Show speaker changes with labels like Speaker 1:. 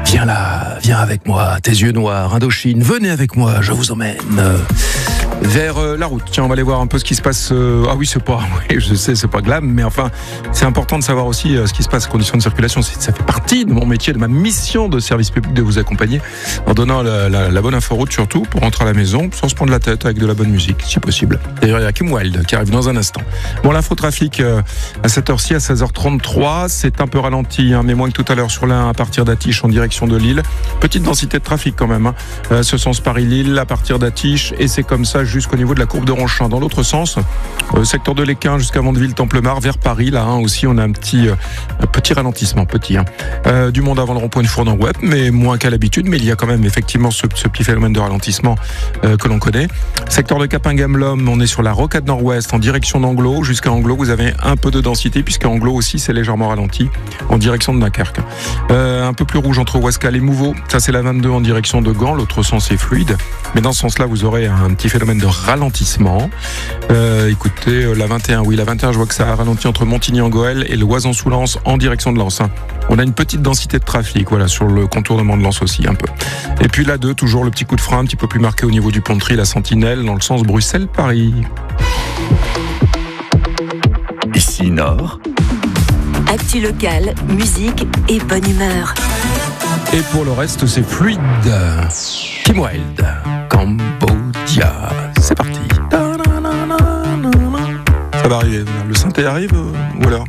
Speaker 1: Viens là, viens avec moi, tes yeux noirs, Indochine, venez avec moi, je vous emmène vers la route. Tiens, on va aller voir un peu ce qui se passe. Ah oui, je sais, c'est pas glam, mais enfin, c'est important de savoir aussi ce qui se passe, conditions de circulation. Ça fait partie de mon métier, de ma mission de service public, de vous accompagner en donnant la bonne inforoute, surtout pour rentrer à la maison sans se prendre la tête, avec de la bonne musique, si possible. D'ailleurs, il y a Kim Wilde qui arrive dans un instant. Bon, l'infotrafic à cette heure-ci, à 16h33, c'est un peu ralenti, mais moins que tout à l'heure sur l'A1 à partir d'Attiche en direction de Lille. Petite densité de trafic quand même, ce sens Paris-Lille à partir d'Attiche, et c'est comme ça jusqu'au niveau de la courbe de Ronchin. Dans l'autre sens, secteur de l'Équin jusqu'à Vandeville-Templemar, vers Paris, là aussi on a un petit ralentissement, du monde avant le rond-point de Fournon-Web, mais moins qu'à l'habitude, mais il y a quand même effectivement ce petit phénomène de ralentissement que l'on connaît. Secteur de Capinghem-Lhomme, on est sur la rocade nord-ouest en direction d'Anglo. Jusqu'à Anglo, vous avez un peu de densité, puisqu'à Anglo aussi c'est légèrement ralenti en direction de Dunkerque. Un peu plus rouge entre Ouascal et Mouveau, ça c'est la 22 en direction de Gand, l'autre sens est fluide, mais dans ce sens-là vous aurez un petit phénomène de ralentissement. Écoutez, la 21, je vois que ça a ralenti entre Montigny-en-Goël et le Oison-sous-Lens en direction de Lens. On a une petite densité de trafic, sur le contournement de Lens aussi un peu. Et puis la 2, toujours le petit coup de frein un petit peu plus marqué au niveau du pont de Tri, la Sentinelle, dans le sens Bruxelles-Paris.
Speaker 2: Ici Nord.
Speaker 3: Actu locale, musique et bonne humeur.
Speaker 1: Et pour le reste, c'est fluide. Kim Wilde, Cambodia. C'est parti. Ça va arriver. Le synthé arrive ou alors